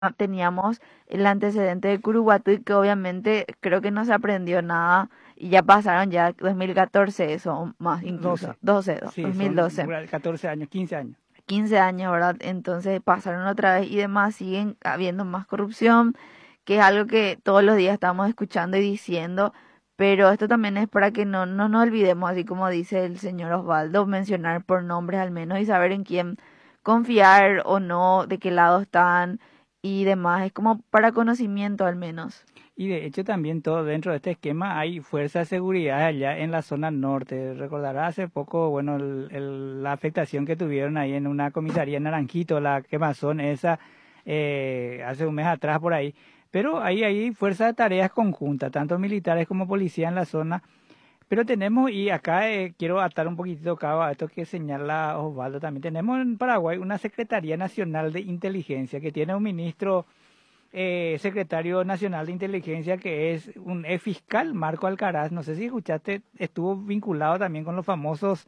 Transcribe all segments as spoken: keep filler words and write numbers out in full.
teníamos el antecedente de Curuguatú, que obviamente creo que no se aprendió nada y ya pasaron ya dos mil catorce, eso o más incluso, doce. doce, do- Sí, son dos mil doce, catorce años, quince años. quince años, ¿verdad? Entonces pasaron otra vez y demás, siguen habiendo más corrupción, que es algo que todos los días estamos escuchando y diciendo, pero esto también es para que no, no nos olvidemos, así como dice el señor Osvaldo, mencionar por nombres al menos y saber en quién confiar o no, de qué lado están y demás, es como para conocimiento al menos. Y de hecho también todo dentro de este esquema hay fuerzas de seguridad allá en la zona norte. Recordará hace poco, bueno, el- el- la afectación que tuvieron ahí en una comisaría en Naranjito, la quemazón esa, eh, hace un mes atrás por ahí. Pero ahí hay fuerzas de tareas conjuntas, tanto militares como policías en la zona. Pero tenemos, y acá eh, quiero atar un poquitito cabo a esto que señala Osvaldo también, tenemos en Paraguay una Secretaría Nacional de Inteligencia que tiene un ministro eh, secretario nacional de inteligencia que es un ex fiscal, Marco Alcaraz. No sé si escuchaste, estuvo vinculado también con los famosos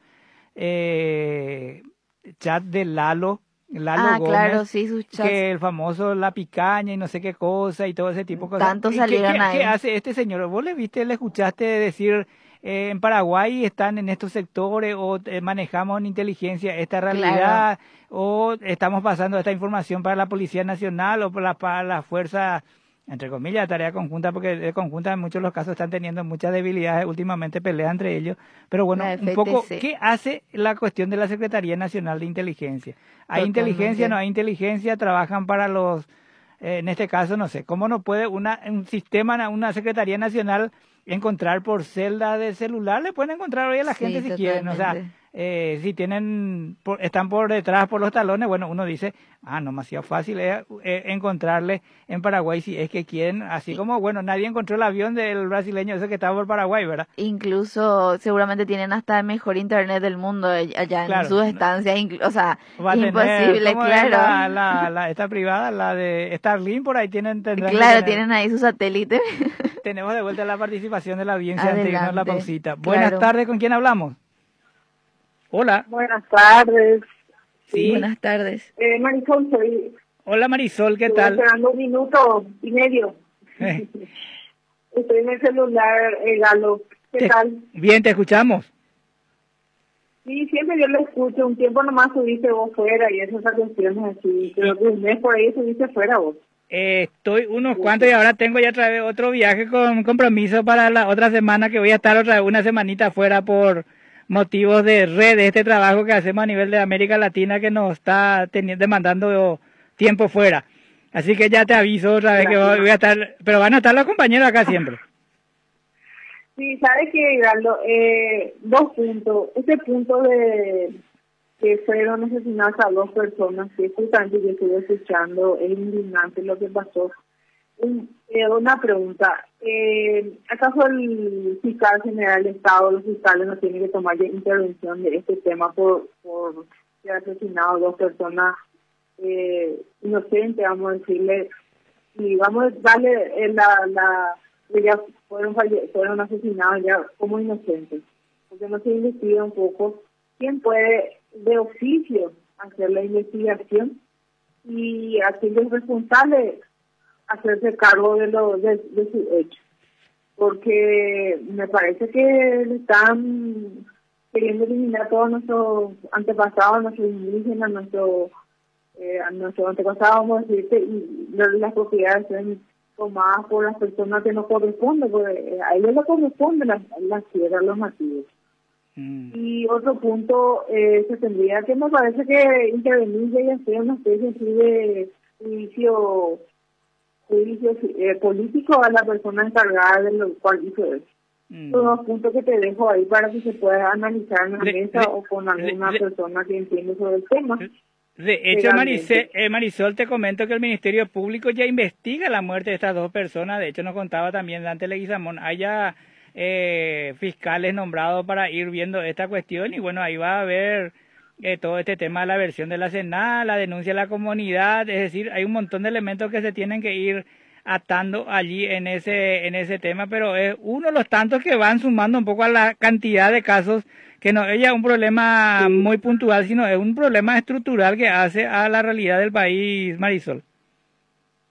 eh, chat de Lalo, Lalo Ah, claro, Gómez, sí, sus chats, que el famoso La Picaña y no sé qué cosa y todo ese tipo de cosas. tantos ¿Y qué, salieron qué, qué ahí. hace este señor? ¿Vos le viste, le escuchaste decir eh, en Paraguay están en estos sectores o eh, manejamos en inteligencia esta Claro, realidad o estamos pasando esta información para la Policía Nacional o para la, para la Fuerza, entre comillas, tarea conjunta, porque de conjunta en muchos de los casos están teniendo muchas debilidades, últimamente peleas entre ellos. Pero bueno, la un poco, F T C, ¿qué hace la cuestión de la Secretaría Nacional de Inteligencia? ¿Hay inteligencia, no totalmente. hay inteligencia? ¿Trabajan para los, eh, en este caso, no sé, cómo no puede una, un sistema, una Secretaría Nacional encontrar por celda de celular? Le pueden encontrar hoy a la gente Sí, si quieren, o sea, totalmente. eh, si tienen, por- están por detrás, por los talones, bueno, uno dice, ah, no, demasiado fácil es eh, encontrarle en Paraguay si es que quieren, así I- como, bueno, nadie encontró el avión del brasileño ese que estaba por Paraguay, ¿verdad? Incluso seguramente tienen hasta el mejor internet del mundo all- allá en Claro, sus no- estancias, inclu- o sea, va a tener, imposible, ¿cómo es claro. la, la, la, esta privada, la de Starlink, por ahí tienen, tendrán que Claro, tener. tienen ahí su satélite. Tenemos de vuelta la participación de la audiencia antes de irnos a la Adelante, pausita. Buenas claro. tardes, ¿con quién hablamos? Hola, Buenas tardes. Sí. sí. Buenas tardes. Eh, Marisol, soy, Hola Marisol, ¿qué estoy tal? esperando un minuto y medio. Eh, Estoy en el celular, eh, Galo. ¿Qué te- tal? bien, te escuchamos. Sí, siempre yo lo escucho. Un tiempo nomás subiste vos fuera y esas cuestiones así. Y, Creo y, que un mes por ahí subiste fuera vos. eh, estoy unos Sí, cuantos y sí. ahora tengo ya otra vez otro viaje con compromiso para la otra semana que voy a estar otra vez una semanita afuera por motivos de red de este trabajo que hacemos a nivel de América Latina que nos está teniendo, demandando tiempo fuera. Así que ya te aviso otra vez que voy Gracias. voy a estar, pero van a estar los compañeros acá siempre. Sí, ¿sabes qué, Galo? Eh, dos puntos. Este punto de que fueron asesinadas a dos personas, que justamente yo estuve escuchando, es indignante lo que pasó. Un- eh, una pregunta, eh, ¿acaso el fiscal general de Estado, los fiscales no tienen que tomar ya intervención de este tema por, por que ha asesinado a dos personas eh, inocentes, vamos a decirle, y vamos a darle eh, la, la, que ya fueron, falle- fueron asesinados ya como inocentes? Porque no se investiga un poco quién puede de oficio hacer la investigación y aquellos responsables hacerse cargo de lo de, de su hecho, porque me parece que le están queriendo eliminar todos nuestros antepasados, nuestros indígenas, nuestro eh, a nuestros antepasados, vamos a decirte, y lo- las propiedades son tomadas por las personas que no corresponden, porque a ellos les corresponden las, las tierras, los nativos. Mm. Y otro punto, eh, se tendría que, me parece que intervenir y hacer una especie así de juicio juicio eh, político a la persona encargada de lo cual hizo eso. Mm. Son dos puntos que te dejo ahí para que se pueda analizar en la De, mesa de, o con de, alguna de, persona que entiende sobre el tema de hecho, Marice, legalmente. eh, Marisol, te comento que el Ministerio Público ya investiga la muerte de estas dos personas. De hecho, nos contaba también Dante Leguizamón. Hay ya eh, fiscales nombrados para ir viendo esta cuestión y bueno, ahí va a haber eh, todo este tema de la versión de la Senada, la denuncia de la comunidad. Es decir, hay un montón de elementos que se tienen que ir atando allí en ese en ese tema, pero es uno de los tantos que van sumando un poco a la cantidad de casos que no es ya un problema Sí. muy puntual, sino es un problema estructural que hace a la realidad del país, Marisol.